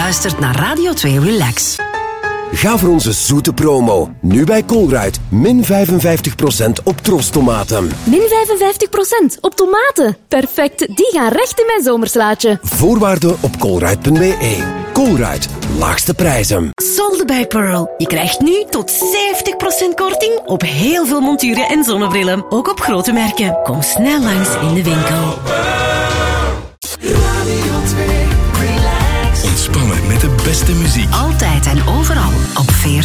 luistert naar Radio 2 Relax. Ga voor onze zoete promo. Nu bij Colruyt. Min 55% op troostomaten. Min 55% op tomaten. Perfect, die gaan recht in mijn zomerslaatje. Voorwaarden op colruyt.be. Colruyt. Laagste prijzen. Solde bij Pearl. Je krijgt nu tot 70% korting op heel veel monturen en zonnebrillen. Ook op grote merken. Kom snel langs in de winkel. Ontspannen met de beste muziek. Altijd en overal op 40.